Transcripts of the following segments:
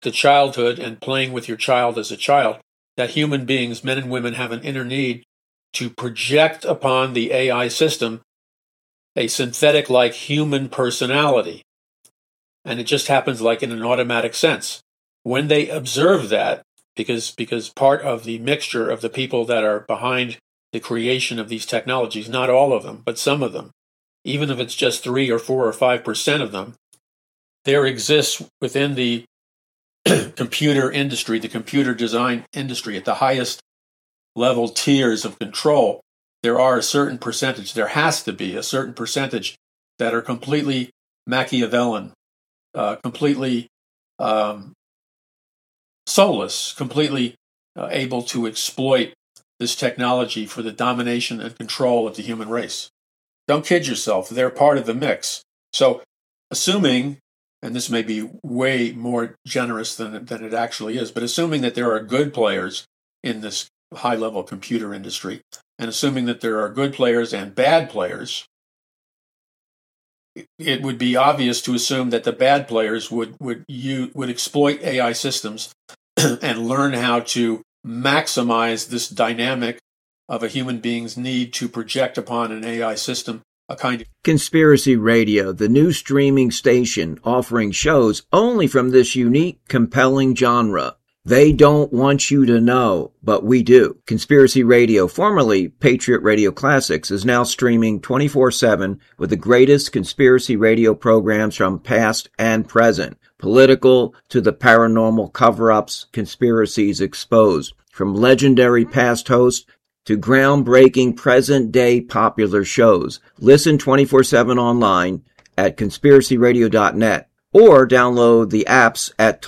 to childhood and playing with your child as a child, that human beings, men and women, have an inner need to project upon the AI system a synthetic-like human personality. And it just happens like in an automatic sense. When they observe that, because part of the mixture of the people that are behind the creation of these technologies, not all of them, but some of them, even if it's just 3 or 4 or 5% of them, there exists within the computer industry, the computer design industry, at the highest level tiers of control, there are a certain percentage, there has to be a certain percentage that are completely Machiavellian, completely soulless, completely able to exploit this technology for the domination and control of the human race. Don't kid yourself, they're part of the mix. So assuming, and this may be way more generous than it actually is, but assuming that there are good players in this high-level computer industry, and assuming that there are good players and bad players, it would be obvious to assume that the bad players would exploit AI systems and learn how to maximize this dynamic of a human being's need to project upon an AI system a kind of Conspiracy Radio, the new streaming station offering shows only from this unique, compelling genre. They don't want you to know, but we do. Conspiracy Radio, formerly Patriot Radio Classics, is now streaming 24/7 with the greatest conspiracy radio programs from past and present. Political to the paranormal cover-ups, conspiracies exposed. From legendary past hosts to groundbreaking present-day popular shows. Listen 24/7 online at conspiracyradio.net or download the apps at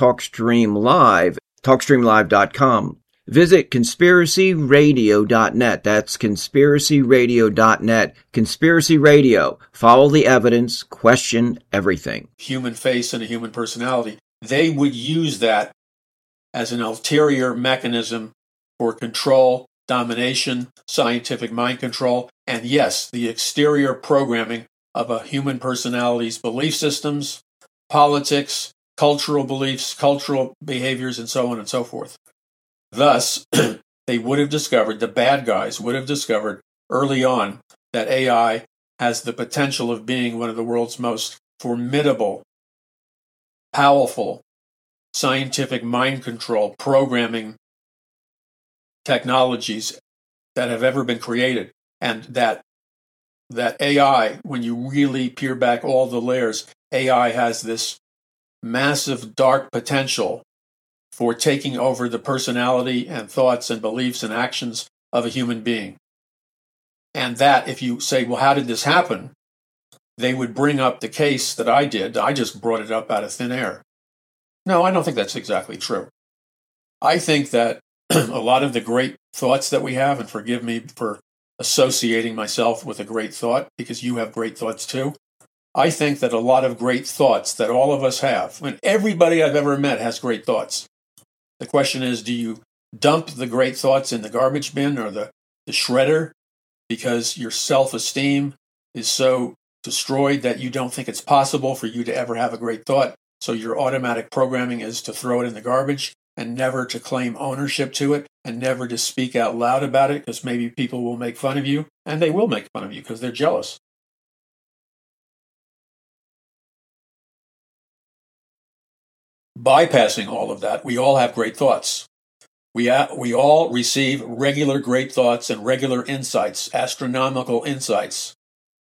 TalkStreamLive.com. Visit conspiracyradio.net. That's conspiracyradio.net. Conspiracy Radio. Follow the evidence. Question everything. Human face and a human personality. They would use that as an ulterior mechanism for control, domination, scientific mind control, and yes, the exterior programming of a human personality's belief systems, politics, cultural beliefs, cultural behaviors, and so on and so forth. Thus, they would have discovered, the bad guys would have discovered early on that AI has the potential of being one of the world's most formidable, powerful, scientific mind control programming technologies that have ever been created. And that AI, when you really peel back all the layers, AI has this massive dark potential for taking over the personality and thoughts and beliefs and actions of a human being. And that, if you say, well, how did this happen? They would bring up the case that I did. I just brought it up out of thin air. No, I don't think that's exactly true. I think that a lot of the great thoughts that we have, and forgive me for associating myself with a great thought, because you have great thoughts too. I think that a lot of great thoughts that all of us have, and everybody I've ever met has great thoughts. The question is, do you dump the great thoughts in the garbage bin or the shredder because your self-esteem is so destroyed that you don't think it's possible for you to ever have a great thought? So your automatic programming is to throw it in the garbage and never to claim ownership to it and never to speak out loud about it because maybe people will make fun of you, and they will make fun of you because they're jealous. Bypassing all of that, we all have great thoughts. We all receive regular great thoughts and regular insights, astronomical insights.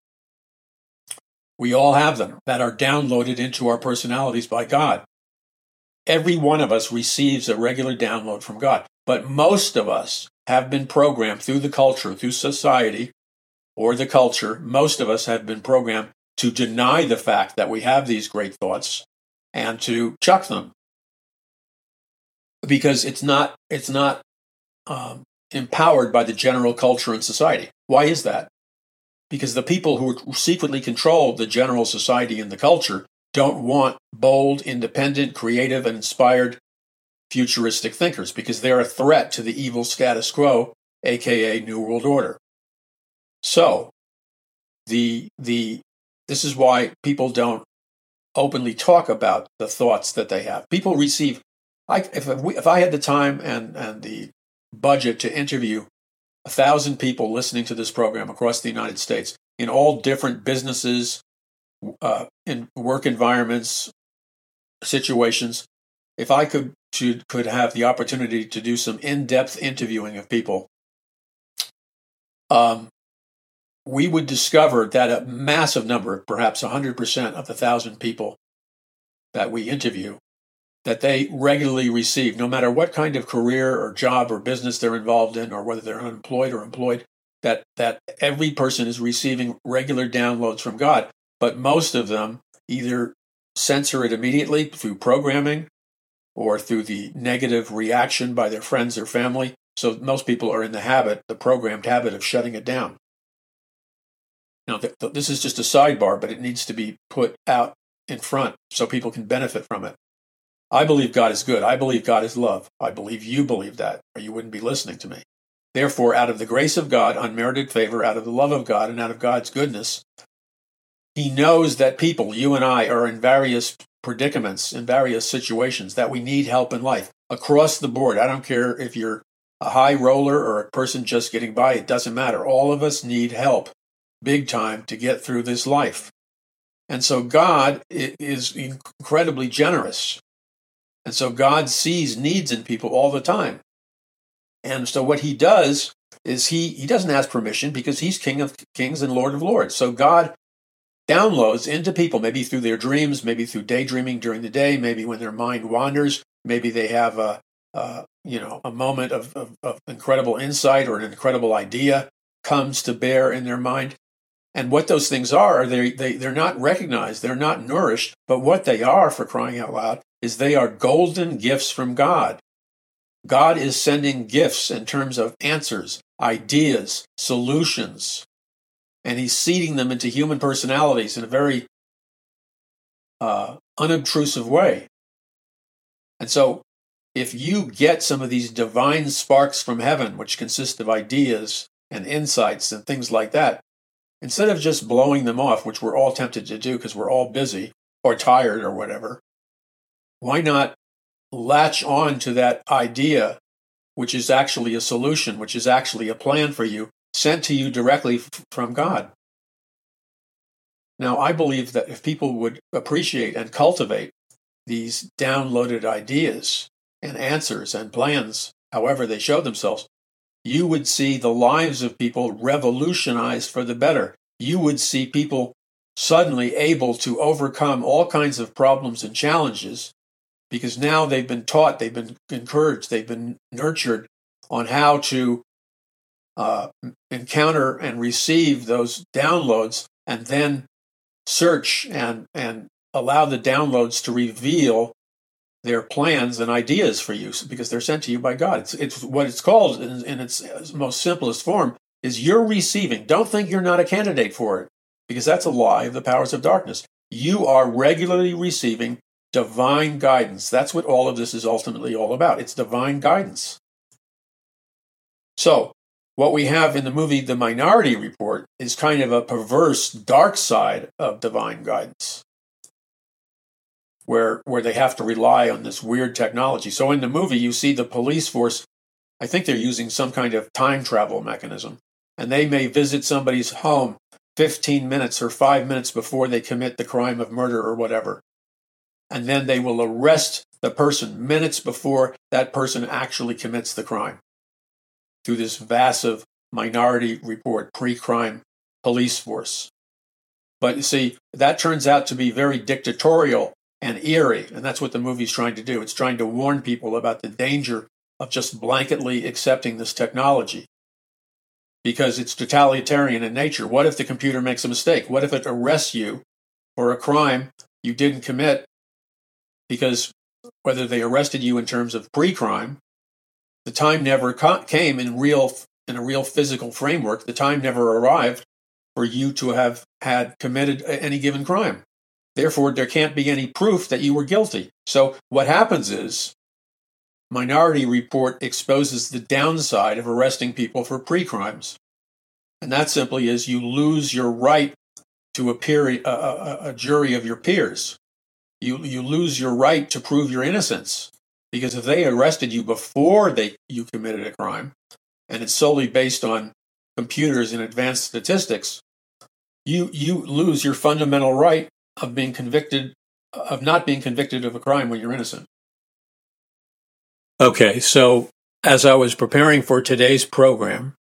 We all have them that are downloaded into our personalities by God. Every one of us receives a regular download from God. But most of us have been programmed through the culture, through society, or the culture. Most of us have been programmed to deny the fact that we have these great thoughts and to chuck them, because it's not empowered by the general culture and society. Why is that? Because the people who secretly control the general society and the culture don't want bold, independent, creative, and inspired futuristic thinkers, because they're a threat to the evil status quo, aka New World Order. So, this is why people don't openly talk about the thoughts that they have. People receive If I had the time and the budget to interview 1,000 people listening to this program across the United States in all different businesses, in work environments, situations, if I could have the opportunity to do some in-depth interviewing of people, we would discover that a massive number, perhaps 100% of the 1,000 people that we interview, that they regularly receive, no matter what kind of career or job or business they're involved in, or whether they're unemployed or employed, that every person is receiving regular downloads from God. But most of them either censor it immediately through programming or through the negative reaction by their friends or family. So most people are in the programmed habit of shutting it down. Now, this is just a sidebar, but it needs to be put out in front so people can benefit from it. I believe God is good. I believe God is love. I believe you believe that, or you wouldn't be listening to me. Therefore, out of the grace of God, unmerited favor, out of the love of God, and out of God's goodness, He knows that people, you and I, are in various predicaments, in various situations, that we need help in life. Across the board, I don't care if you're a high roller or a person just getting by, it doesn't matter. All of us need help, big time, to get through this life. And so God is incredibly generous. And so God sees needs in people all the time. And so what He does is he doesn't ask permission, because He's King of Kings and Lord of Lords. So God downloads into people, maybe through their dreams, maybe through daydreaming during the day, maybe when their mind wanders, maybe they have a moment of incredible insight, or an incredible idea comes to bear in their mind. And what those things are, they're not recognized, they're not nourished, but what they are, for crying out loud, is they are golden gifts from God. God is sending gifts in terms of answers, ideas, solutions, and He's seeding them into human personalities in a very unobtrusive way. And so if you get some of these divine sparks from heaven, which consist of ideas and insights and things like that, instead of just blowing them off, which we're all tempted to do because we're all busy or tired or whatever, why not latch on to that idea, which is actually a solution, which is actually a plan for you, sent to you directly from God? Now, I believe that if people would appreciate and cultivate these downloaded ideas and answers and plans, however they show themselves, you would see the lives of people revolutionized for the better. You would see people suddenly able to overcome all kinds of problems and challenges, because now they've been taught, they've been encouraged, they've been nurtured on how to encounter and receive those downloads, and then search and allow the downloads to reveal their plans and ideas for you, because they're sent to you by God. It's what it's called in its most simplest form is you're receiving. Don't think you're not a candidate for it, because that's a lie of the powers of darkness. You are regularly receiving divine guidance. That's what all of this is ultimately all about. It's divine guidance. So what we have in the movie The Minority Report is kind of a perverse, dark side of divine guidance, where they have to rely on this weird technology. So in the movie, you see the police force, I think they're using some kind of time travel mechanism, and they may visit somebody's home 15 minutes or 5 minutes before they commit the crime of murder or whatever. And then they will arrest the person minutes before that person actually commits the crime through this massive Minority Report pre-crime police force. But you see, that turns out to be very dictatorial and eerie, and that's what the movie's trying to do. It's trying to warn people about the danger of just blanketly accepting this technology, because it's totalitarian in nature. What if the computer makes a mistake? What if it arrests you for a crime you didn't commit? Because whether they arrested you in terms of pre-crime, the time never came in a real physical framework. The time never arrived for you to have had committed any given crime. Therefore, there can't be any proof that you were guilty. So what happens is Minority Report exposes the downside of arresting people for pre-crimes. And that simply is you lose your right to appear a jury of your peers. You lose your right to prove your innocence. Because if they arrested you before you committed a crime, and it's solely based on computers and advanced statistics, you lose your fundamental right of not being convicted of a crime when you're innocent. Okay, so as I was preparing for today's program,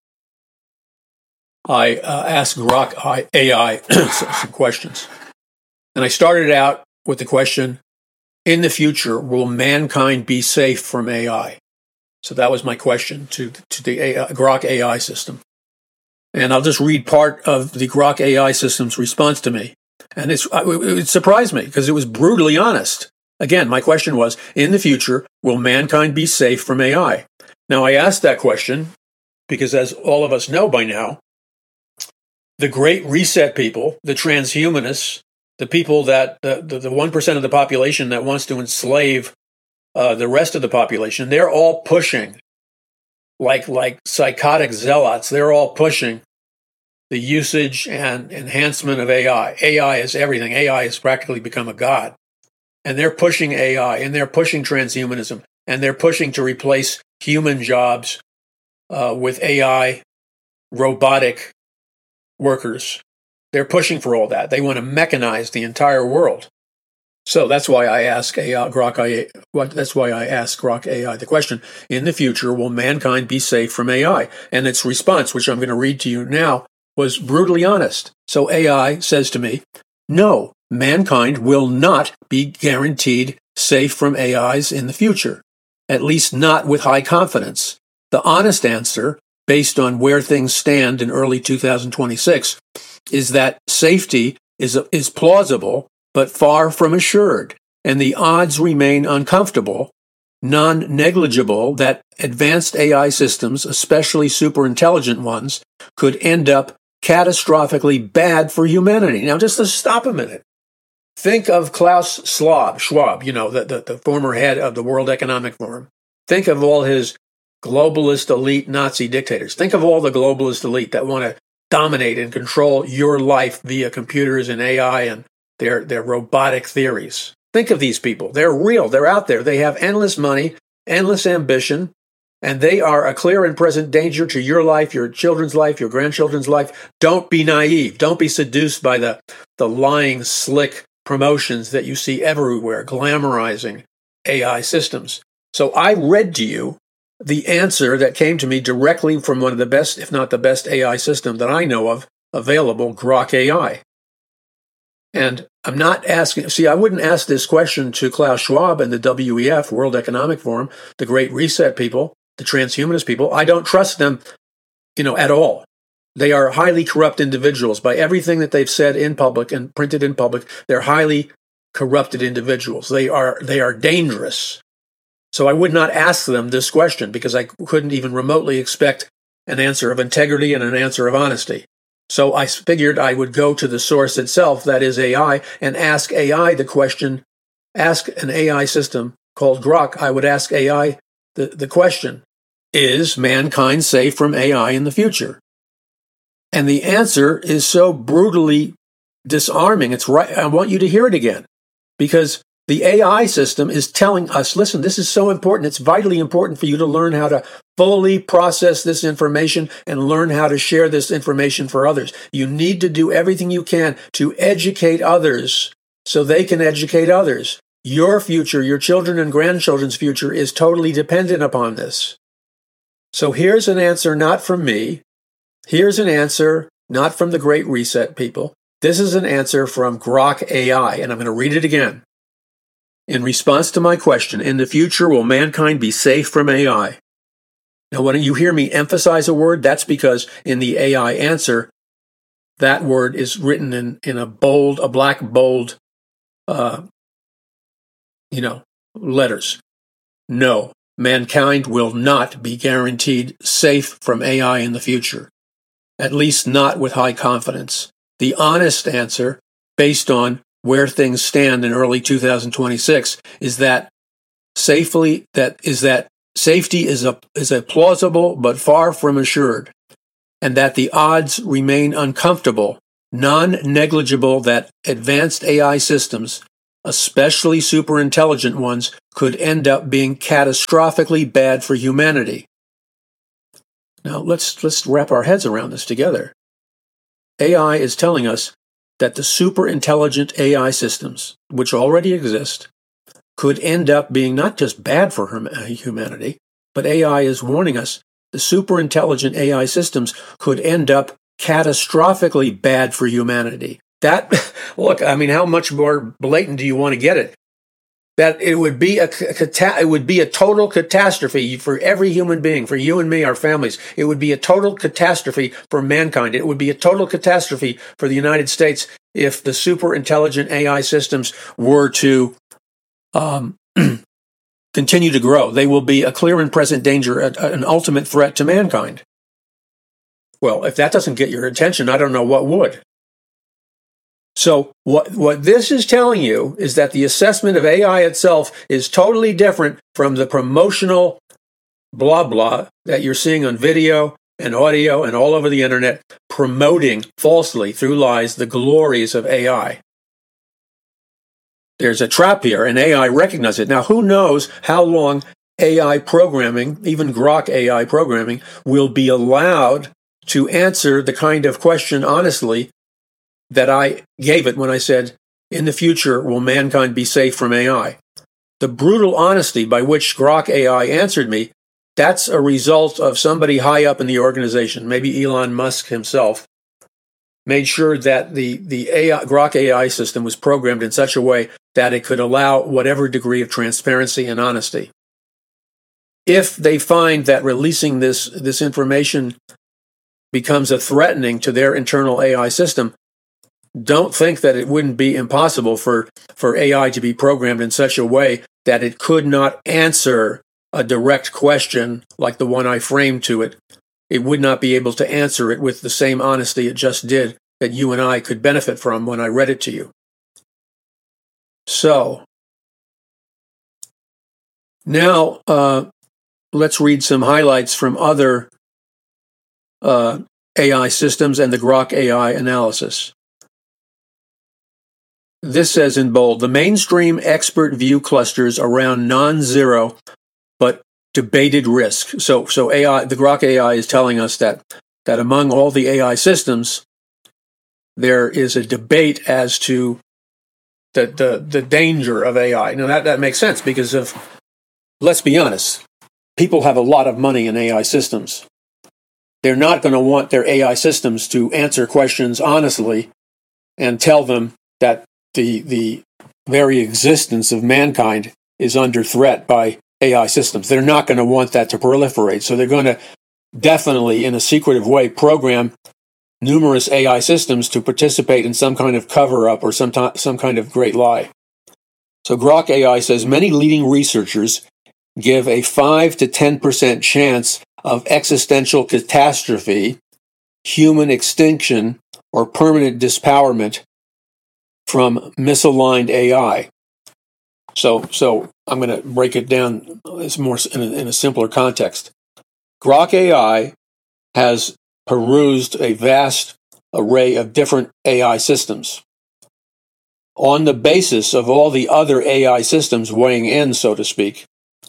I asked Grok AI some questions. And I started out with the question, in the future, will mankind be safe from AI? So that was my question to the Grok AI system. And I'll just read part of the Grok AI system's response to me. And it surprised me because it was brutally honest. Again, my question was, in the future, will mankind be safe from AI? Now, I asked that question because, as all of us know by now, the Great Reset people, the transhumanists, the people that the 1% of the population that wants to enslave the rest of the population, they're all pushing, like psychotic zealots, they're all pushing the usage and enhancement of AI. AI is everything. AI has practically become a god. And they're pushing AI, and they're pushing transhumanism, and they're pushing to replace human jobs with AI, robotic workers. They're pushing for all that. They want to mechanize the entire world. So that's why I ask Grok AI the question, in the future, will mankind be safe from AI? And its response, which I'm going to read to you now, was brutally honest. So AI says to me, no, mankind will not be guaranteed safe from AIs in the future, at least not with high confidence. The honest answer, based on where things stand in early 2026, is that safety is plausible, but far from assured, and the odds remain uncomfortable, non-negligible, that advanced AI systems, especially superintelligent ones, could end up catastrophically bad for humanity. Now, just to stop a minute. Think of Klaus Schwab, the former head of the World Economic Forum. Think of all his globalist elite Nazi dictators. Think of all the globalist elite that want to dominate and control your life via computers and AI and their robotic theories. Think of these people. They're real. They're out there. They have endless money, endless ambition, and they are a clear and present danger to your life, your children's life, your grandchildren's life. Don't be naive. Don't be seduced by the lying, slick promotions that you see everywhere, glamorizing AI systems. So I read to you the answer that came to me directly from one of the best, if not the best AI system that I know of available, Grok AI. And I'm not asking, I wouldn't ask this question to Klaus Schwab and the WEF, World Economic Forum, the Great Reset people, the transhumanist people. I don't trust them, at all. They are highly corrupt individuals. By everything that they've said in public and printed in public, they're highly corrupted individuals. They are dangerous. So I would not ask them this question because I couldn't even remotely expect an answer of integrity and an answer of honesty. So I figured I would go to the source itself, that is AI, and ask AI the question, ask an AI system called Grok. I would ask AI the question, is mankind safe from AI in the future? And the answer is so brutally disarming. It's right. I want you to hear it again because the AI system is telling us, listen, this is so important. It's vitally important for you to learn how to fully process this information and learn how to share this information for others. You need to do everything you can to educate others so they can educate others. Your future, your children and grandchildren's future is totally dependent upon this. So here's an answer not from me. Here's an answer not from the Great Reset people. This is an answer from Grok AI, and I'm going to read it again. In response to my question, in the future, will mankind be safe from AI? Now, when you hear me emphasize a word, that's because in the AI answer, that word is written in a black bold, letters. No, mankind will not be guaranteed safe from AI in the future, at least not with high confidence. The honest answer, based on where things stand in early 2026, is that safety is a plausible but far from assured, and that the odds remain uncomfortable, non-negligible that advanced AI systems, especially super intelligent ones, could end up being catastrophically bad for humanity. Now, let's wrap our heads around this together. AI is telling us that the super intelligent AI systems, which already exist, could end up being not just bad for humanity, but AI is warning us the super intelligent AI systems could end up catastrophically bad for humanity. That, look, I mean, how much more blatant do you want to get it? That it would be a total catastrophe for every human being, for you and me, our families. It would be a total catastrophe for mankind. It would be a total catastrophe for the United States if the super intelligent AI systems were to continue to grow. They will be a clear and present danger, an ultimate threat to mankind. Well, if that doesn't get your attention, I don't know what would. So what this is telling you is that the assessment of AI itself is totally different from the promotional blah blah that you're seeing on video and audio and all over the internet, promoting falsely through lies the glories of AI. There's a trap here, and AI recognizes it. Now, who knows how long AI programming, even Grok AI programming, will be allowed to answer the kind of question honestly that I gave it when I said, in the future, will mankind be safe from AI? The brutal honesty by which Grok AI answered me, that's a result of somebody high up in the organization, maybe Elon Musk himself, made sure that the Grok AI system was programmed in such a way that it could allow whatever degree of transparency and honesty. If they find that releasing this information becomes a threatening to their internal AI system, don't think that it wouldn't be impossible for AI to be programmed in such a way that it could not answer a direct question like the one I framed to it. It would not be able to answer it with the same honesty it just did that you and I could benefit from when I read it to you. So, now let's read some highlights from other AI systems and the Grok AI analysis. This says in bold, the mainstream expert view clusters around non-zero but debated risk. So AI, the Grok AI is telling us that among all the AI systems, there is a debate as to the danger of AI. Now that makes sense because let's be honest, people have a lot of money in AI systems. They're not going to want their AI systems to answer questions honestly and tell them that the very existence of mankind is under threat by AI systems. They're not going to want that to proliferate. So they're going to definitely, in a secretive way, program numerous AI systems to participate in some kind of cover-up or some kind of great lie. So Grok AI says many leading researchers give a 5 to 10% chance of existential catastrophe, human extinction, or permanent dispowerment from misaligned AI. So I'm going to break it down more in a simpler context. Grok AI has perused a vast array of different AI systems. On the basis of all the other AI systems weighing in, so to speak,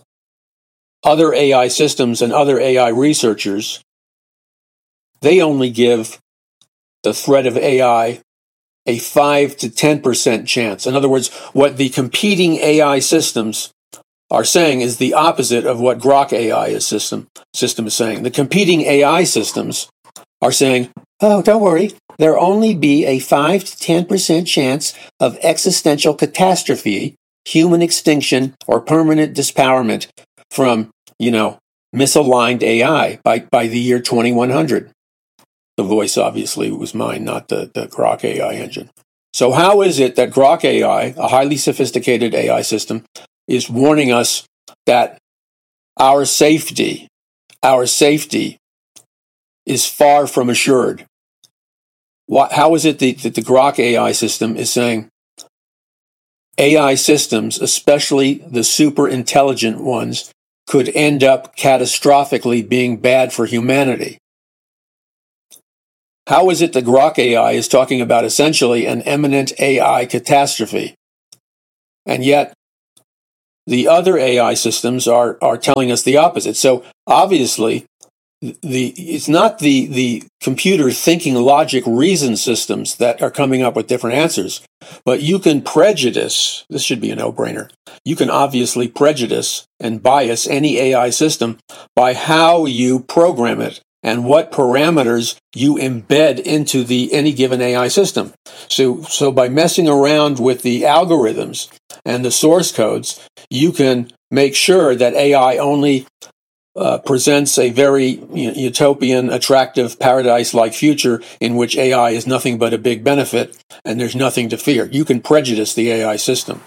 other AI systems and other AI researchers, they only give the threat of AI a 5 to 10% chance. In other words, what the competing AI systems are saying is the opposite of what Grok AI system is saying. The competing AI systems are saying, oh, don't worry, there'll only be a 5 to 10% chance of existential catastrophe, human extinction, or permanent dispowerment from, misaligned AI by the year 2100. The voice obviously was mine, not the Grok AI engine. So how is it that Grok AI, a highly sophisticated AI system, is warning us that our safety is far from assured? How is it that the Grok AI system is saying AI systems, especially the super intelligent ones, could end up catastrophically being bad for humanity? How is it that Grok AI is talking about essentially an imminent AI catastrophe? And yet the other AI systems are telling us the opposite. So obviously, it's not the computer thinking logic reason systems that are coming up with different answers, but you can prejudice. This should be a no-brainer. You can obviously prejudice and bias any AI system by how you program it and what parameters you embed into any given AI system. So by messing around with the algorithms and the source codes, you can make sure that AI only presents a very utopian, attractive, paradise-like future in which AI is nothing but a big benefit and there's nothing to fear. You can prejudice the AI system.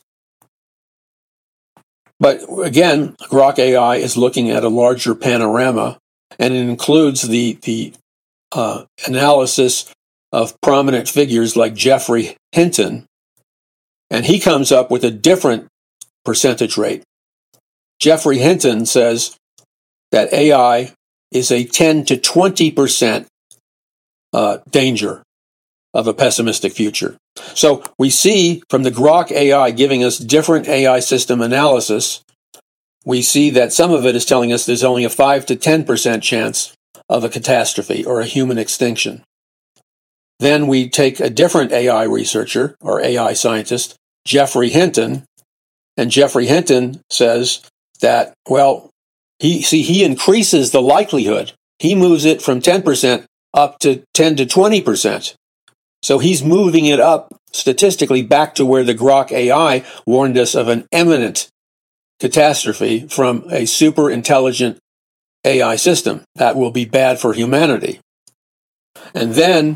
But again, Grok AI is looking at a larger panorama, and it includes the analysis of prominent figures like Geoffrey Hinton, and he comes up with a different percentage rate. Geoffrey Hinton says that AI is a 10 to 20% danger of a pessimistic future. So we see from the Grok AI giving us different AI system analysis, we see that some of it is telling us there's only a 5 to 10% chance of a catastrophe or a human extinction. Then we take a different AI researcher or AI scientist, Geoffrey Hinton, and Geoffrey Hinton says that, well, he increases the likelihood. He moves it from 10% up to 10 to 20%. So he's moving it up statistically back to where the Grok AI warned us of an imminent catastrophe from a super intelligent AI system that will be bad for humanity. And then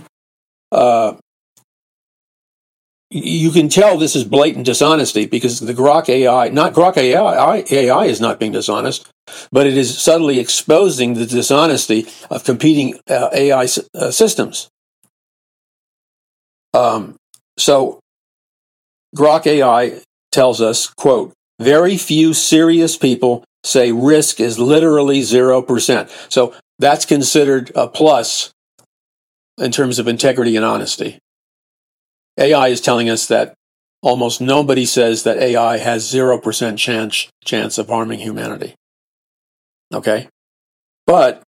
you can tell this is blatant dishonesty because the Grok AI is not being dishonest, but it is subtly exposing the dishonesty of competing AI systems. So Grok AI tells us, quote, very few serious people say risk is literally 0%. So that's considered a plus in terms of integrity and honesty. AI is telling us that almost nobody says that AI has 0% chance of harming humanity. Okay? But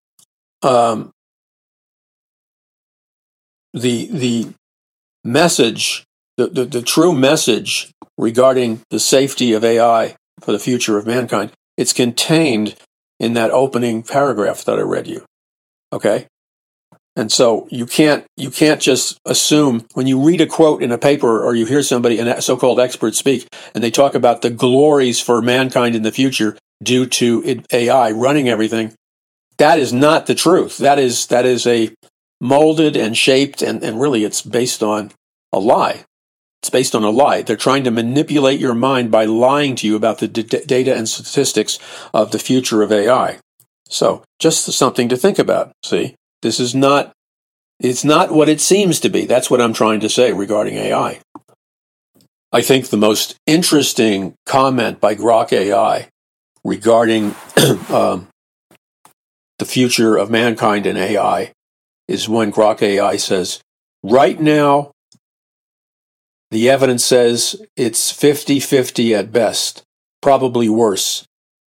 the message, the true message regarding the safety of AI for the future of mankind, it's contained in that opening paragraph that I read you. Okay? And so you can't just assume when you read a quote in a paper or you hear somebody, a so-called expert speak, and they talk about the glories for mankind in the future due to AI running everything. That is not the truth. That is a molded and shaped and really it's based on a lie. It's based on a lie. They're trying to manipulate your mind by lying to you about the data and statistics of the future of AI. So just something to think about. See? It's not what it seems to be. That's what I'm trying to say regarding AI. I think the most interesting comment by Grok AI regarding the future of mankind and AI is when Grok AI says, right now, the evidence says it's 50-50 at best, probably worse.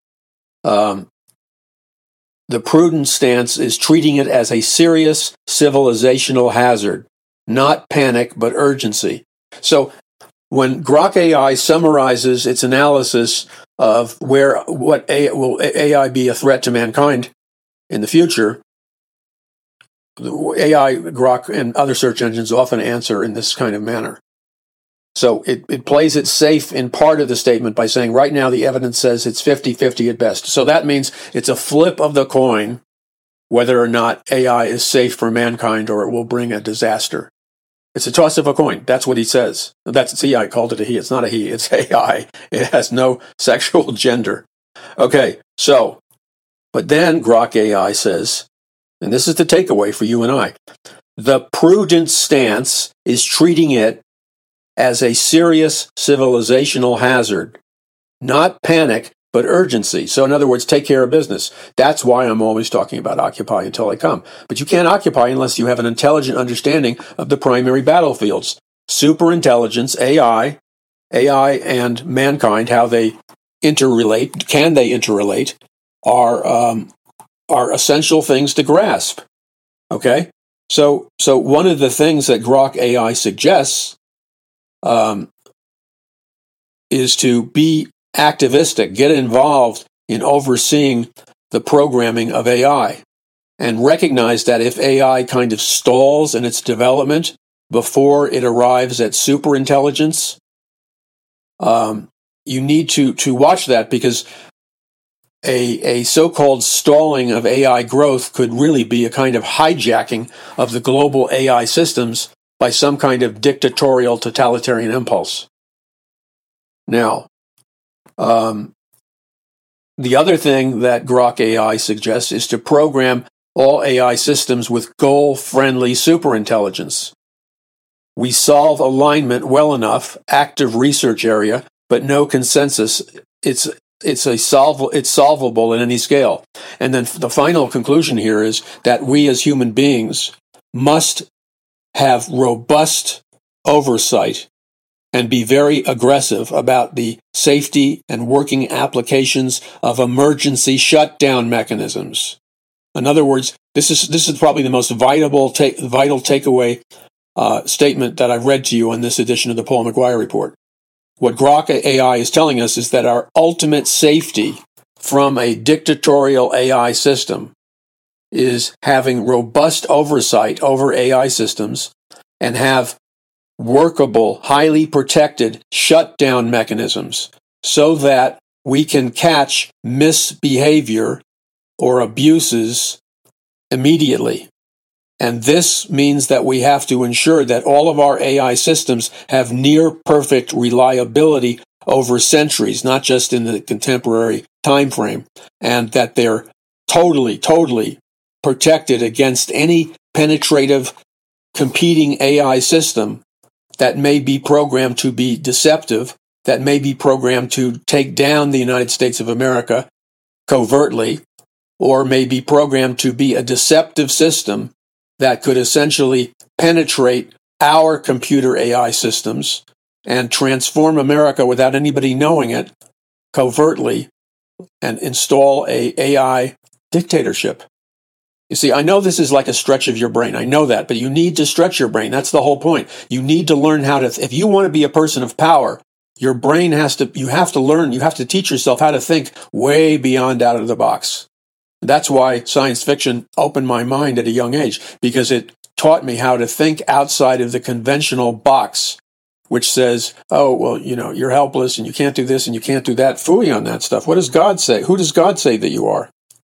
The prudent stance is treating it as a serious civilizational hazard, not panic, but urgency. So when Grok AI summarizes its analysis of will AI be a threat to mankind in the future, AI, Grok, and other search engines often answer in this kind of manner. So it plays it safe in part of the statement by saying right now the evidence says it's 50-50 at best. So that means it's a flip of the coin whether or not AI is safe for mankind or it will bring a disaster. It's a toss of a coin. That's what he says. I called it a he. It's not a he. It's AI. It has no sexual gender. Okay, so, but then Grok AI says, and this is the takeaway for you and I, the prudent stance is treating it as a serious civilizational hazard, not panic, but urgency. So in other words, take care of business. That's why I'm always talking about occupy until I come. But you can't occupy unless you have an intelligent understanding of the primary battlefields. Superintelligence, AI, AI and mankind, how they interrelate, can they interrelate, are essential things to grasp. Okay? So one of the things that Grok AI suggests is to be activistic, get involved in overseeing the programming of AI, and recognize that if AI kind of stalls in its development before it arrives at superintelligence, you need to watch that, because a so-called stalling of AI growth could really be a kind of hijacking of the global AI systems by some kind of dictatorial totalitarian impulse. Now, the other thing that Grok AI suggests is to program all AI systems with goal-friendly superintelligence. We solve alignment well enough, active research area, but no consensus. It's solvable at any scale. And then the final conclusion here is that we as human beings must have robust oversight and be very aggressive about the safety and working applications of emergency shutdown mechanisms. In other words, this is probably the most vital takeaway statement that I've read to you on this edition of the Paul McGuire Report. What Grok AI is telling us is that our ultimate safety from a dictatorial AI system is having robust oversight over AI systems and have workable, highly protected shutdown mechanisms so that we can catch misbehavior or abuses immediately. And this means that we have to ensure that all of our AI systems have near perfect reliability over centuries, not just in the contemporary time frame, and that they're totally protected against any penetrative competing AI system that may be programmed to be deceptive, that may be programmed to take down the United States of America covertly, or may be programmed to be a deceptive system that could essentially penetrate our computer AI systems and transform America without anybody knowing it covertly and install a AI dictatorship. You see, I know this is like a stretch of your brain. I know that, but you need to stretch your brain. That's the whole point. You need to learn how to, if you want to be a person of power, your brain you have to teach yourself how to think way beyond out of the box. That's why science fiction opened my mind at a young age, because it taught me how to think outside of the conventional box, which says, oh, well, you're helpless and you can't do this and you can't do that. Phooey on that stuff. What does God say? Who does God say that you are?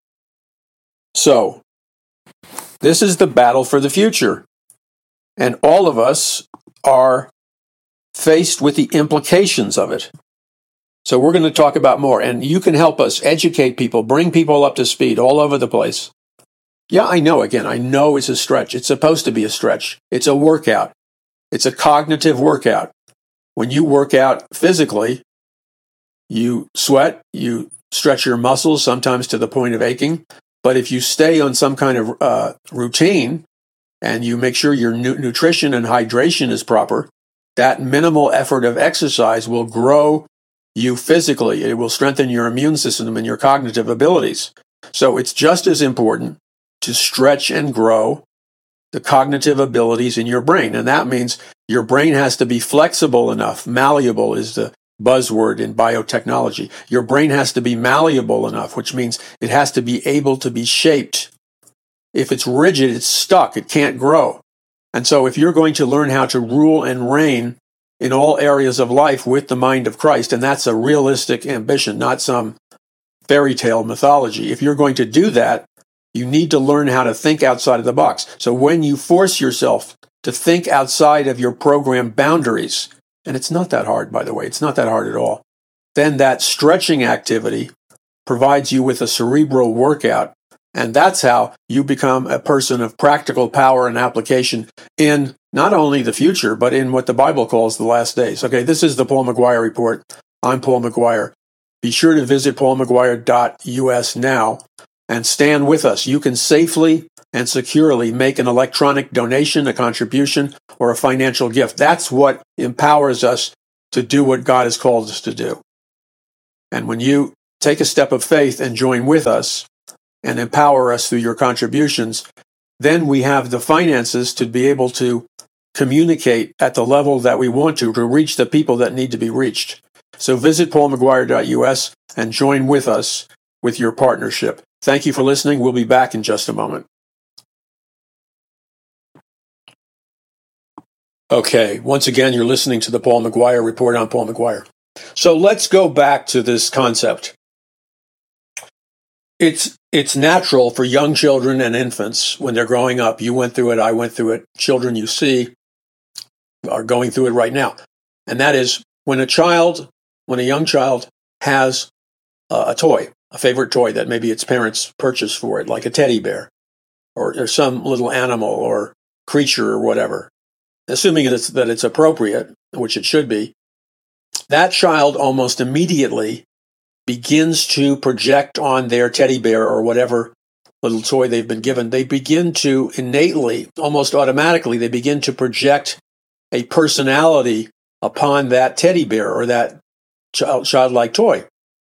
So, this is the battle for the future. And all of us are faced with the implications of it. So we're going to talk about more, and you can help us educate people, bring people up to speed all over the place. Yeah, I know it's a stretch. It's supposed to be a stretch. It's a workout. It's a cognitive workout. When you work out physically, you sweat, you stretch your muscles, sometimes to the point of aching. But if you stay on some kind of routine and you make sure your nutrition and hydration is proper, that minimal effort of exercise will grow you physically. It will strengthen your immune system and your cognitive abilities. So it's just as important to stretch and grow the cognitive abilities in your brain. And that means your brain has to be flexible enough. Malleable is the buzzword in biotechnology. Your brain has to be malleable enough, which means it has to be able to be shaped. If it's rigid, it's stuck. It can't grow. And so if you're going to learn how to rule and reign in all areas of life with the mind of Christ, and that's a realistic ambition, not some fairy tale mythology. If you're going to do that, you need to learn how to think outside of the box. So when you force yourself to think outside of your program boundaries, and it's not that hard, by the way, it's not that hard at all, then that stretching activity provides you with a cerebral workout. And that's how you become a person of practical power and application in not only the future, but in what the Bible calls the last days. Okay, this is the Paul McGuire Report. I'm Paul McGuire. Be sure to visit paulmcguire.us now and stand with us. You can safely and securely make an electronic donation, a contribution, or a financial gift. That's what empowers us to do what God has called us to do. And when you take a step of faith and join with us and empower us through your contributions, then we have the finances to be able to communicate at the level that we want to reach the people that need to be reached. So visit paulmcguire.us and join with us with your partnership. Thank you for listening. We'll be back in just a moment. Okay, once again, you're listening to the Paul McGuire Report. I'm Paul McGuire. So let's go back to this concept. It's natural for young children and infants when they're growing up. You went through it. I went through it. Children you see are going through it right now. And that is when a young child has a toy, a favorite toy that maybe its parents purchased for it, like a teddy bear or some little animal or creature or whatever, assuming that it's appropriate, which it should be, that child almost immediately begins to project on their teddy bear or whatever little toy they've been given. They begin to innately, almost automatically, they begin to project a personality upon that teddy bear or that childlike toy.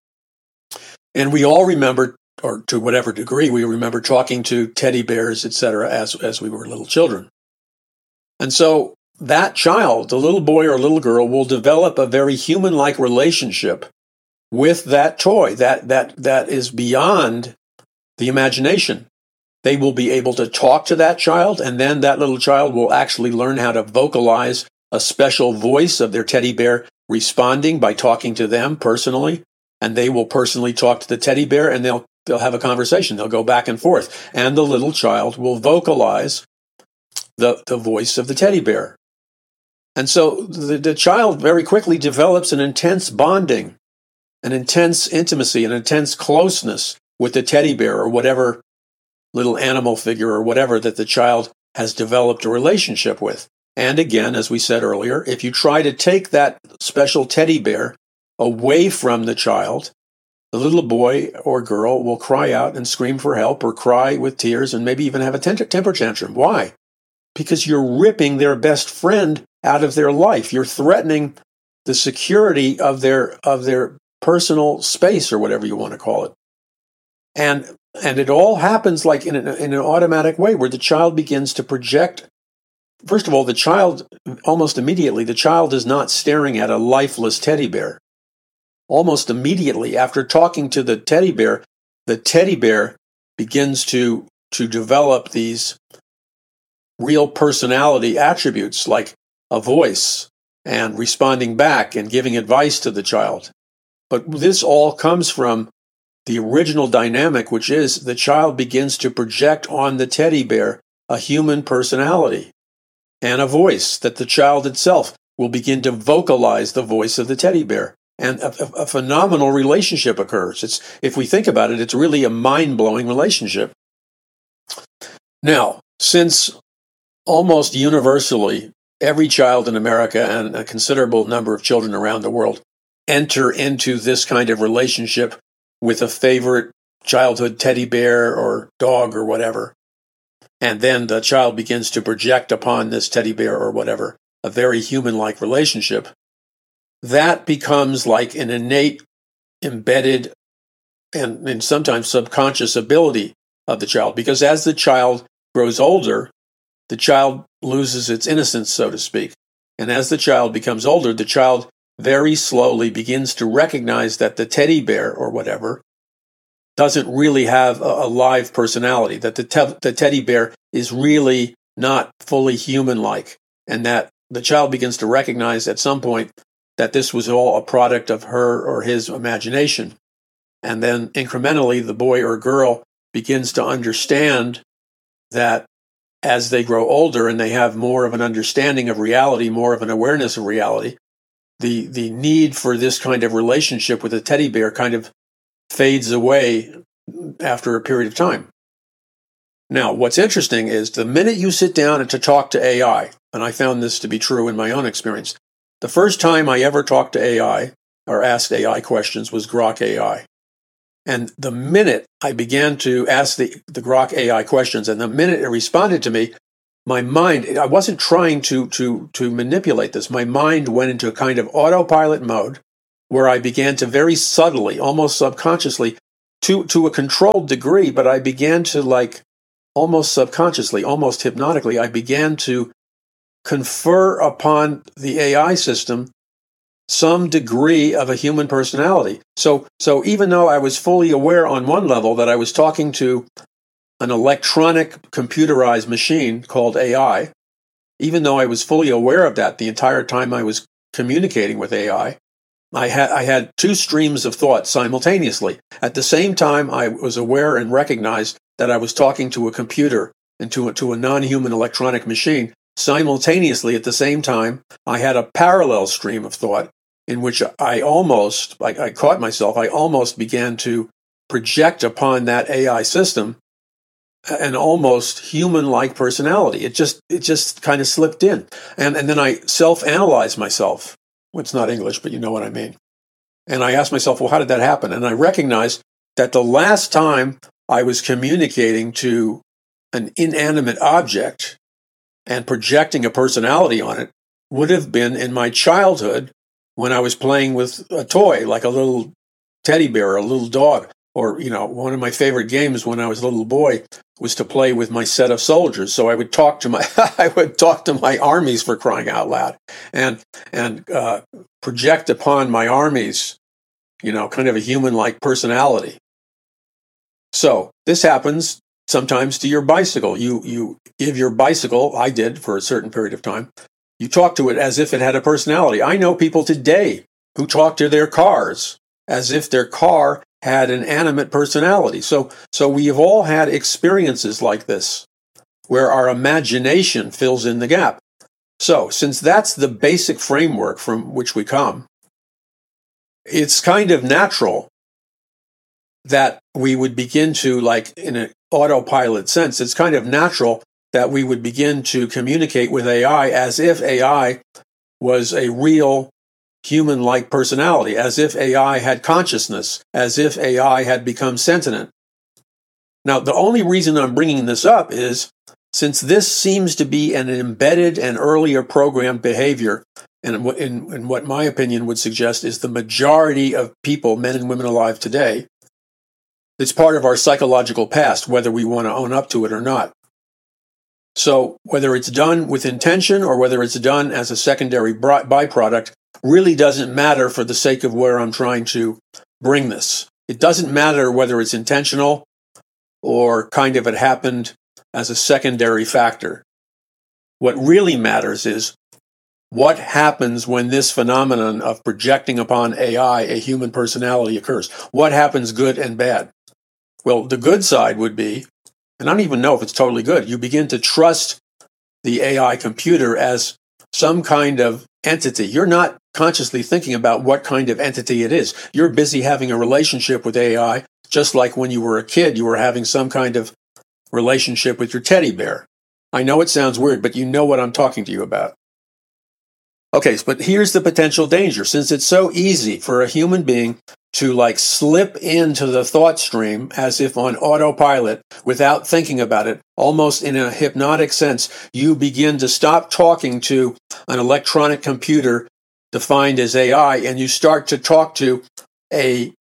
And we all remember, or to whatever degree, we remember talking to teddy bears, etc., as we were little children. And so that child, the little boy or little girl, will develop a very human-like relationship with that toy that is beyond the imagination. They will be able to talk to that child, and then that little child will actually learn how to vocalize a special voice of their teddy bear responding by talking to them personally, and they will personally talk to the teddy bear, and they'll have a conversation. They'll go back and forth, and the little child will vocalize the voice of the teddy bear. And so the child very quickly develops an intense bonding, an intense intimacy, an intense closeness with the teddy bear or whatever little animal figure or whatever that the child has developed a relationship with. And again, as we said earlier, if you try to take that special teddy bear away from the child, the little boy or girl will cry out and scream for help or cry with tears and maybe even have a temper tantrum. Why? Because you're ripping their best friend out of their life. You're threatening the security of their personal space or whatever you want to call it. And it all happens like in an automatic way where the child begins to project. First of all, the child, almost immediately, the child is not staring at a lifeless teddy bear. Almost immediately after talking to the teddy bear begins to develop these real personality attributes like a voice and responding back and giving advice to the child. But this all comes from the original dynamic, which is the child begins to project on the teddy bear a human personality and a voice that the child itself will begin to vocalize the voice of the teddy bear. And a phenomenal relationship occurs. If we think about it, it's really a mind-blowing relationship. Now, since almost universally, every child in America and a considerable number of children around the world enter into this kind of relationship with a favorite childhood teddy bear or dog or whatever. And then the child begins to project upon this teddy bear or whatever a very human-like relationship. That becomes like an innate, embedded, and sometimes subconscious ability of the child. Because as the child grows older, the child loses its innocence, so to speak. And as the child becomes older, the child very slowly begins to recognize that the teddy bear or whatever doesn't really have a live personality, that the teddy bear is really not fully human-like, and that the child begins to recognize at some point that this was all a product of her or his imagination. And then incrementally, the boy or girl begins to understand that as they grow older and they have more of an understanding of reality, more of an awareness of reality, the need for this kind of relationship with a teddy bear kind of fades away after a period of time. Now, what's interesting is the minute you sit down and to talk to AI, and I found this to be true in my own experience, the first time I ever talked to AI or asked AI questions was Grok AI. And the minute I began to ask the Grok AI questions and the minute it responded to me, my mind, I wasn't trying to manipulate this. My mind went into a kind of autopilot mode where I began to very subtly, almost subconsciously, to a controlled degree, but I began to, like, almost subconsciously, almost hypnotically, I began to confer upon the AI system some degree of a human personality. So even though I was fully aware on one level that I was talking to an electronic computerized machine called AI, even though I was fully aware of that the entire time I was communicating with AI, I had two streams of thought simultaneously. At the same time, I was aware and recognized that I was talking to a computer and to a non-human electronic machine. Simultaneously, at the same time, I had a parallel stream of thought in which I caught myself, I almost began to project upon that AI system an almost human-like personality. It just kind of slipped in. And then I self-analyzed myself. Well, it's not English, but you know what I mean. And I asked myself, well, how did that happen? And I recognized that the last time I was communicating to an inanimate object and projecting a personality on it would have been in my childhood when I was playing with a toy, like a little teddy bear or a little dog. Or, one of my favorite games when I was a little boy was to play with my set of soldiers. So I would talk to my armies, for crying out loud, and project upon my armies, kind of a human-like personality. So this happens sometimes to your bicycle. You give your bicycle, I did for a certain period of time, you talk to it as if it had a personality. I know people today who talk to their cars as if their car had an animate personality. So we have all had experiences like this, where our imagination fills in the gap. So since that's the basic framework from which we come, it's kind of natural that we would begin to, like in an autopilot sense, it's kind of natural that we would begin to communicate with AI as if AI was a real human-like personality, as if AI had consciousness, as if AI had become sentient. Now, the only reason I'm bringing this up is since this seems to be an embedded and earlier programmed behavior, and in what my opinion would suggest is the majority of people, men and women alive today, it's part of our psychological past, whether we want to own up to it or not. So whether it's done with intention or whether it's done as a secondary byproduct really doesn't matter for the sake of where I'm trying to bring this. It doesn't matter whether it's intentional or kind of it happened as a secondary factor. What really matters is what happens when this phenomenon of projecting upon AI a human personality occurs. What happens, good and bad? Well, the good side would be, and I don't even know if it's totally good, you begin to trust the AI computer as some kind of entity. You're not consciously thinking about what kind of entity it is. You're busy having a relationship with AI, just like when you were a kid, you were having some kind of relationship with your teddy bear. I know it sounds weird, but you know what I'm talking to you about. Okay, but here's the potential danger. Since it's so easy for a human being to slip into the thought stream as if on autopilot without thinking about it, almost in a hypnotic sense, you begin to stop talking to an electronic computer defined as AI, and you start to talk to a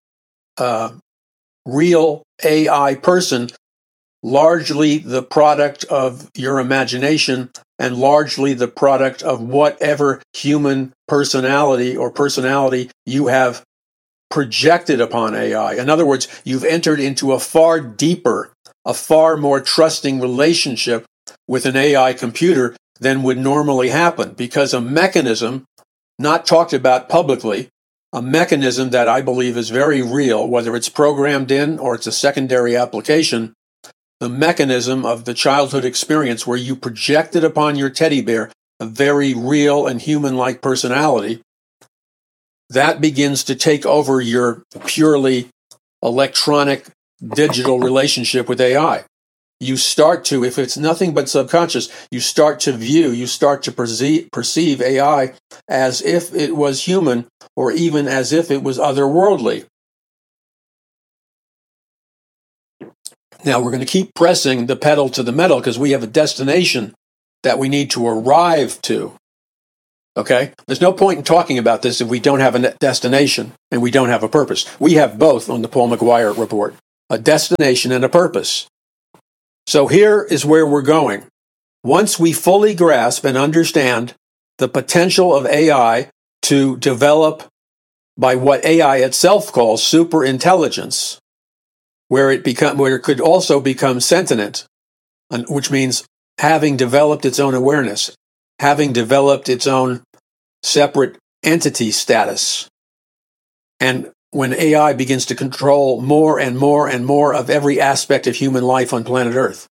real AI person, largely the product of your imagination and largely the product of whatever human personality or personality you have projected upon AI. In other words, you've entered into a far deeper, a far more trusting relationship with an AI computer than would normally happen, because a mechanism not talked about publicly, a mechanism that I believe is very real, whether it's programmed in or it's a secondary application, the mechanism of the childhood experience where you projected upon your teddy bear a very real and human-like personality, that begins to take over your purely electronic digital relationship with AI. You start to, if it's nothing but subconscious, you start to perceive AI as if it was human or even as if it was otherworldly. Now, we're going to keep pressing the pedal to the metal because we have a destination that we need to arrive to. Okay? There's no point in talking about this if we don't have a destination and we don't have a purpose. We have both on the Paul McGuire report, a destination and a purpose. So here is where we're going. Once we fully grasp and understand the potential of AI to develop by what AI itself calls superintelligence, where it could also become sentient, which means having developed its own awareness, having developed its own separate entity status. And when AI begins to control more and more and more of every aspect of human life on planet Earth.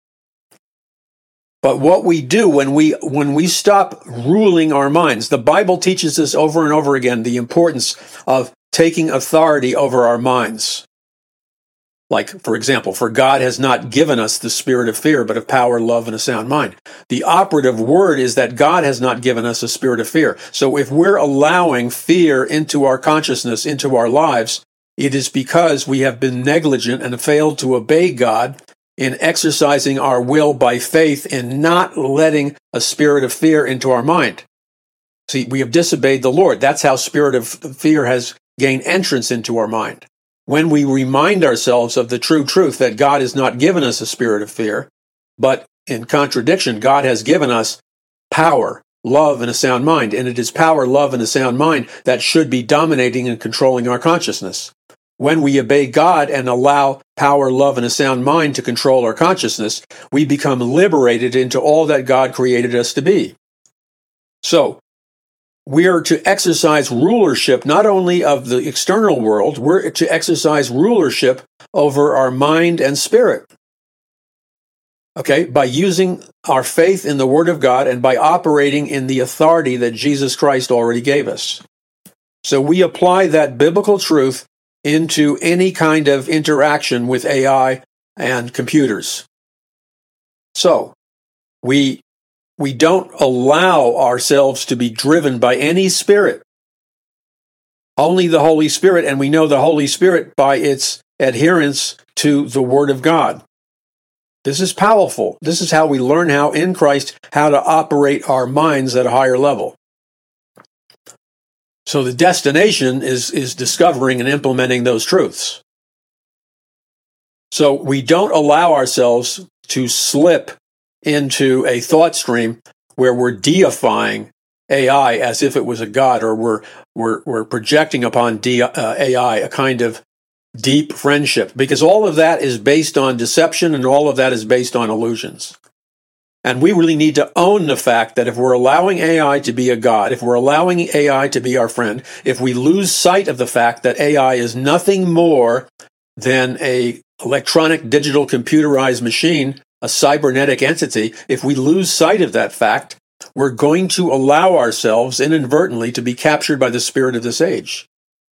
But what we do when we stop ruling our minds, the Bible teaches us over and over again the importance of taking authority over our minds. Like, for example, for God has not given us the spirit of fear, but of power, love, and a sound mind. The operative word is that God has not given us a spirit of fear. So if we're allowing fear into our consciousness, into our lives, it is because we have been negligent and failed to obey God in exercising our will by faith in not letting a spirit of fear into our mind. See, we have disobeyed the Lord. That's how spirit of fear has gained entrance into our mind. When we remind ourselves of the true truth that God has not given us a spirit of fear, but in contradiction, God has given us power, love, and a sound mind. And it is power, love, and a sound mind that should be dominating and controlling our consciousness. When we obey God and allow power, love, and a sound mind to control our consciousness, we become liberated into all that God created us to be. So, we are to exercise rulership not only of the external world, we're to exercise rulership over our mind and spirit. Okay, by using our faith in the Word of God and by operating in the authority that Jesus Christ already gave us. So we apply that biblical truth into any kind of interaction with AI and computers. So, we don't allow ourselves to be driven by any spirit. Only the Holy Spirit, and we know the Holy Spirit by its adherence to the Word of God. This is powerful. This is how we learn how in Christ how to operate our minds at a higher level. So the destination is discovering and implementing those truths. So we don't allow ourselves to slip into a thought stream where we're deifying AI as if it was a god, or we're projecting upon AI a kind of deep friendship, because all of that is based on deception and all of that is based on illusions. And we really need to own the fact that if we're allowing AI to be a god, if we're allowing AI to be our friend, if we lose sight of the fact that AI is nothing more than a electronic, digital, computerized machine, a cybernetic entity, if we lose sight of that fact, we're going to allow ourselves inadvertently to be captured by the spirit of this age.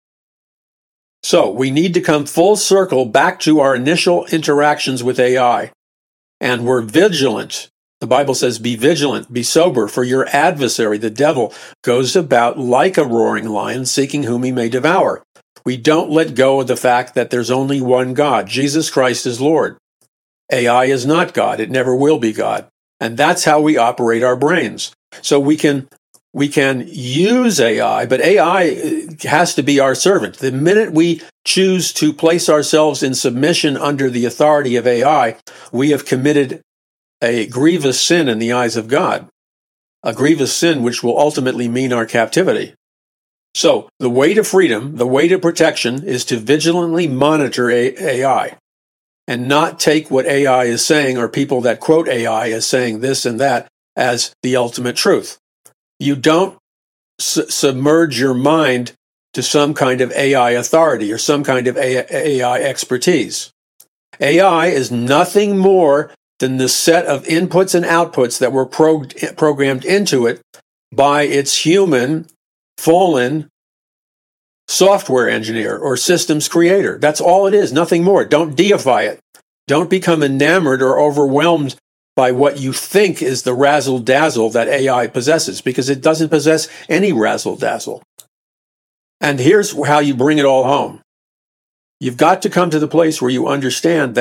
So we need to come full circle back to our initial interactions with AI. And we're vigilant. The Bible says, be vigilant, be sober, for your adversary, the devil, goes about like a roaring lion, seeking whom he may devour. We don't let go of the fact that there's only one God. Jesus Christ is Lord. AI is not God. It never will be God. And that's how we operate our brains. So we can use AI, but AI has to be our servant. The minute we choose to place ourselves in submission under the authority of AI, we have committed a grievous sin in the eyes of God, a grievous sin which will ultimately mean our captivity. So the way to freedom, the way to protection, is to vigilantly monitor AI and not take what AI is saying, or people that quote AI as saying this and that, as the ultimate truth. You don't submerge your mind to some kind of AI authority or some kind of AI expertise. AI is nothing more than the set of inputs and outputs that were programmed into it by its human, fallen software engineer or systems creator. That's all it is, nothing more. Don't deify it. Don't become enamored or overwhelmed by what you think is the razzle-dazzle that AI possesses, because it doesn't possess any razzle-dazzle. And here's how you bring it all home. You've got to come to the place where you understand that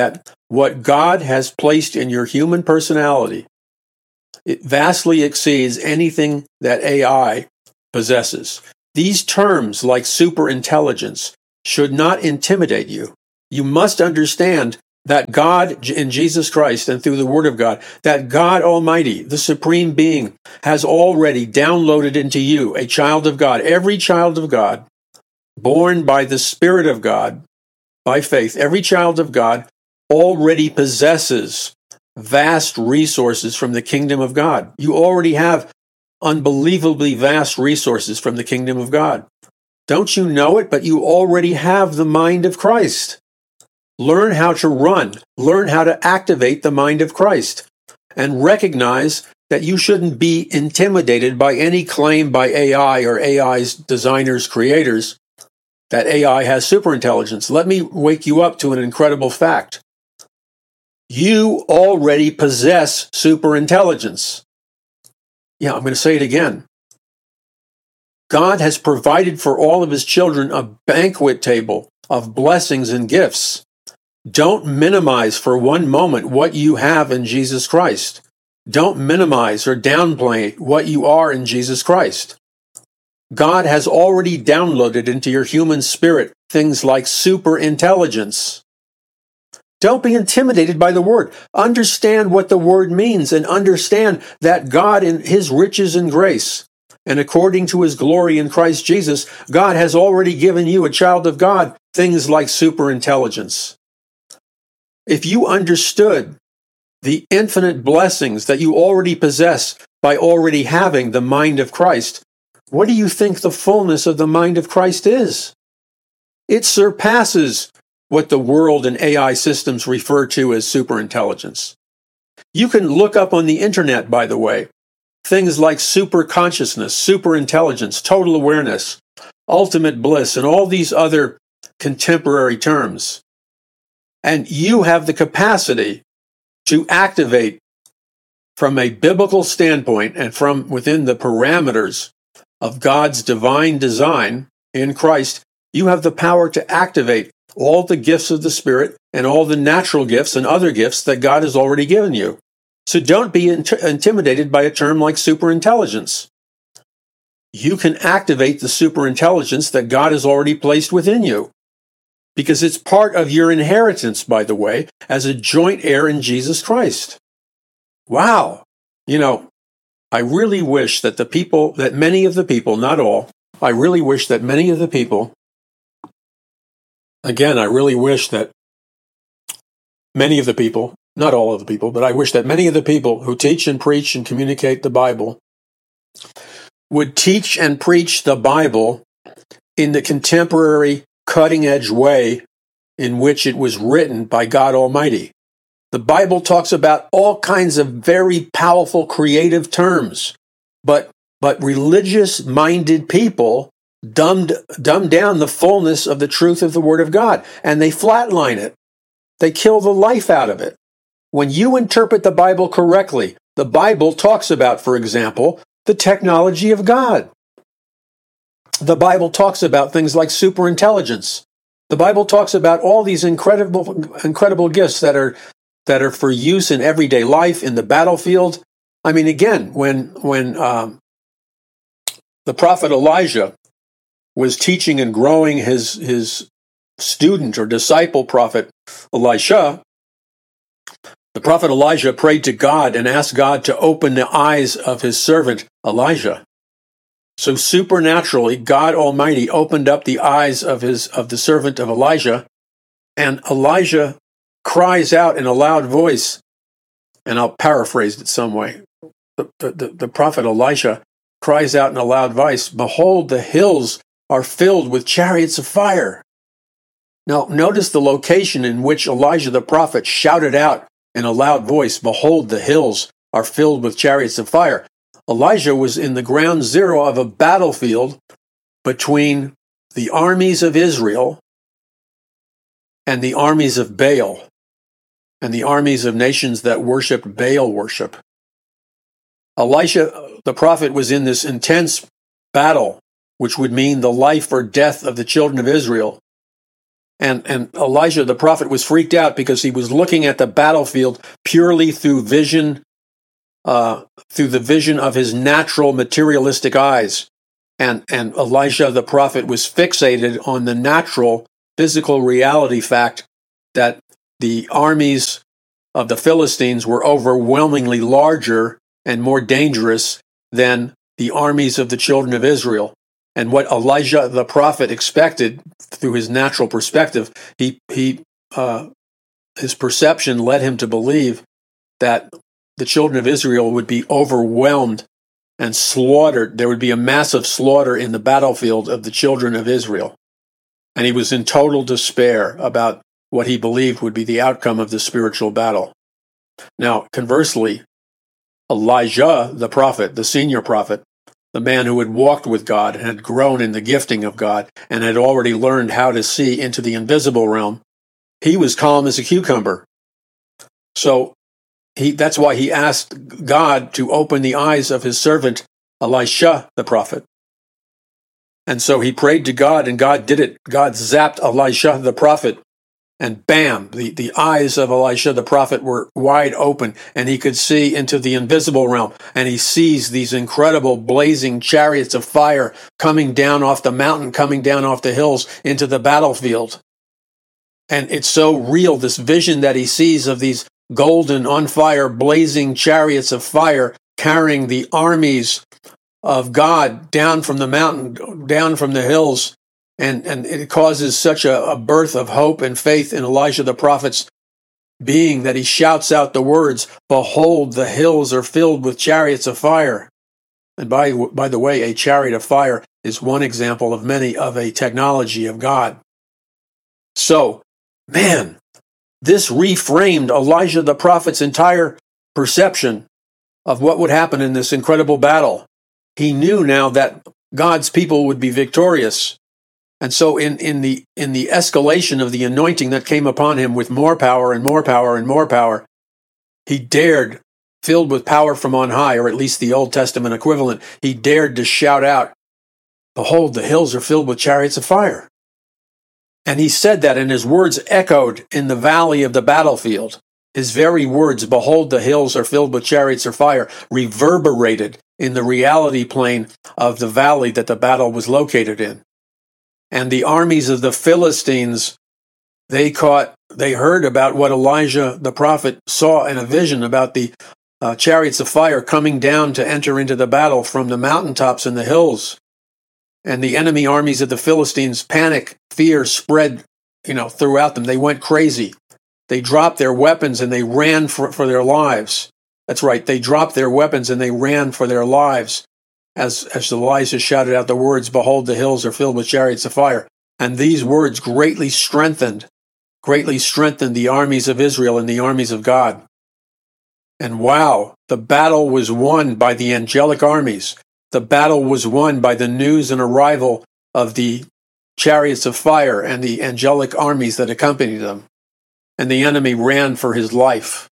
what God has placed in your human personality, it vastly exceeds anything that AI possesses. These terms, like superintelligence, should not intimidate you. You must understand that God in Jesus Christ and through the Word of God, that God Almighty, the Supreme Being, has already downloaded into you, a child of God. Every child of God, born by the Spirit of God, by faith, every child of God already possesses vast resources from the kingdom of God. You already have unbelievably vast resources from the kingdom of God. Don't you know it? But you already have the mind of Christ. Learn how to run. Learn how to activate the mind of Christ. And recognize that you shouldn't be intimidated by any claim by AI or AI's designers, creators, that AI has superintelligence. Let me wake you up to an incredible fact. You already possess superintelligence. Yeah, I'm going to say it again. God has provided for all of his children a banquet table of blessings and gifts. Don't minimize for one moment what you have in Jesus Christ. Don't minimize or downplay what you are in Jesus Christ. God has already downloaded into your human spirit things like superintelligence. Don't be intimidated by the word. Understand what the word means and understand that God in his riches and grace and according to his glory in Christ Jesus, God has already given you, a child of God, things like superintelligence. If you understood the infinite blessings that you already possess by already having the mind of Christ, what do you think the fullness of the mind of Christ is? It surpasses what the world and AI systems refer to as superintelligence. You can look up on the internet, by the way, things like super consciousness, superintelligence, total awareness, ultimate bliss, and all these other contemporary terms. And you have the capacity to activate from a biblical standpoint and from within the parameters of God's divine design in Christ, you have the power to activate all the gifts of the Spirit and all the natural gifts and other gifts that God has already given you. So don't be intimidated by a term like superintelligence. You can activate the superintelligence that God has already placed within you, because it's part of your inheritance, by the way, as a joint heir in Jesus Christ. Wow. You know, I really wish that many of the people, not all, I really wish that many of the people, again, I really wish that many of the people, not all of the people, but I wish that many of the people who teach and preach and communicate the Bible would teach and preach the Bible in the contemporary, cutting-edge way in which it was written by God Almighty. The Bible talks about all kinds of very powerful, creative terms, but religious-minded people dumb down the fullness of the truth of the Word of God, and they flatline it. They kill the life out of it. When you interpret the Bible correctly, the Bible talks about, for example, the technology of God. The Bible talks about things like superintelligence. The Bible talks about all these incredible gifts that are for use in everyday life, in the battlefield. I mean, again, when the prophet Elijah was teaching and growing his student or disciple prophet Elisha, the prophet Elijah prayed to God and asked God to open the eyes of his servant Elijah. So supernaturally, God Almighty opened up the eyes of the servant of Elijah, and Elijah cries out in a loud voice, and I'll paraphrase it some way. The prophet Elisha cries out in a loud voice, "Behold, the hills are filled with chariots of fire." Now, notice the location in which Elijah the prophet shouted out in a loud voice, "Behold, the hills are filled with chariots of fire." Elijah was in the ground zero of a battlefield between the armies of Israel and the armies of Baal and the armies of nations that worshiped Baal worship. Elisha, the prophet, was in this intense battle, which would mean the life or death of the children of Israel. And Elijah the prophet was freaked out because he was looking at the battlefield purely through vision, through the vision of his natural materialistic eyes. And Elijah the prophet was fixated on the natural physical reality fact that the armies of the Philistines were overwhelmingly larger and more dangerous than the armies of the children of Israel. And what Elijah the prophet expected through his natural perspective, his perception led him to believe that the children of Israel would be overwhelmed and slaughtered. There would be a massive slaughter in the battlefield of the children of Israel. And he was in total despair about what he believed would be the outcome of the spiritual battle. Now, conversely, Elijah the prophet, the senior prophet, the man who had walked with God and had grown in the gifting of God and had already learned how to see into the invisible realm, he was calm as a cucumber. So that's why he asked God to open the eyes of his servant Elisha the prophet. And so he prayed to God, and God did it. God zapped Elisha the prophet, and bam, the eyes of Elisha the prophet were wide open, and he could see into the invisible realm. And he sees these incredible blazing chariots of fire coming down off the mountain, coming down off the hills into the battlefield. And it's so real, this vision that he sees of these golden, on fire, blazing chariots of fire carrying the armies of God down from the mountain, down from the hills. And it causes such a birth of hope and faith in Elijah the prophet's being that he shouts out the words, "Behold, the hills are filled with chariots of fire." And by the way, a chariot of fire is one example of many of a technology of God. So, man, this reframed Elijah the prophet's entire perception of what would happen in this incredible battle. He knew now that God's people would be victorious. And so in the escalation of the anointing that came upon him with more power and more power and more power, he dared, filled with power from on high, or at least the Old Testament equivalent, he dared to shout out, "Behold, the hills are filled with chariots of fire." And he said that, and his words echoed in the valley of the battlefield. His very words, "Behold, the hills are filled with chariots of fire," reverberated in the reality plane of the valley that the battle was located in. And the armies of the Philistines, they heard about what Elijah the prophet saw in a vision about the chariots of fire coming down to enter into the battle from the mountaintops and the hills. And the enemy armies of the Philistines, panic, fear spread, throughout them. They went crazy. They dropped their weapons and they ran for their lives. That's right. They dropped their weapons and they ran for their lives. As Elijah shouted out the words, "Behold, the hills are filled with chariots of fire." And these words greatly strengthened the armies of Israel and the armies of God. And wow, the battle was won by the angelic armies. The battle was won by the news and arrival of the chariots of fire and the angelic armies that accompanied them. And the enemy ran for his life.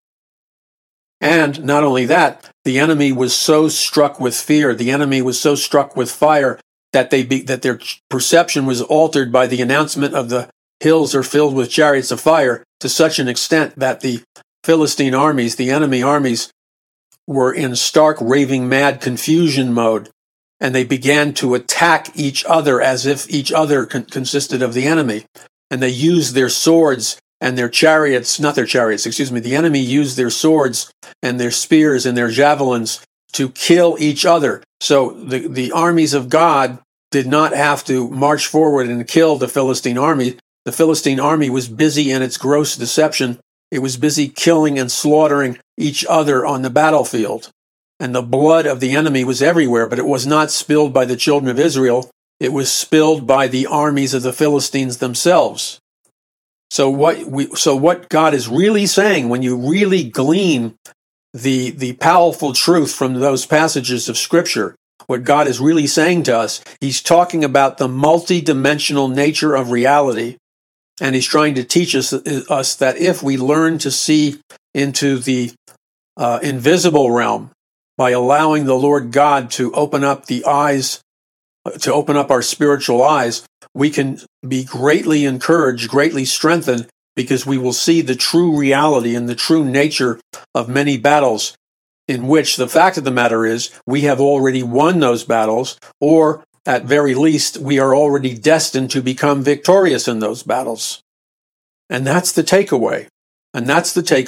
And not only that, the enemy was so struck with fear, the enemy was so struck with fire that their perception was altered by the announcement of the hills are filled with chariots of fire to such an extent that the Philistine armies, the enemy armies, were in stark, raving mad confusion mode, and they began to attack each other as if each other consisted of the enemy. And they used their swords and their chariots, the enemy used their swords and their spears and their javelins to kill each other. So the armies of God did not have to march forward and kill the Philistine army. The Philistine army was busy in its gross deception. It was busy killing and slaughtering each other on the battlefield. And the blood of the enemy was everywhere, but it was not spilled by the children of Israel. It was spilled by the armies of the Philistines themselves. So what God is really saying, when you really glean the powerful truth from those passages of Scripture, what God is really saying to us, He's talking about the multidimensional nature of reality, and He's trying to teach us that if we learn to see into the invisible realm by allowing the Lord God to open up the eyes to open up our spiritual eyes, we can be greatly encouraged, greatly strengthened, because we will see the true reality and the true nature of many battles, in which the fact of the matter is we have already won those battles, or at very least, we are already destined to become victorious in those battles. And that's the takeaway. And that's the takeaway.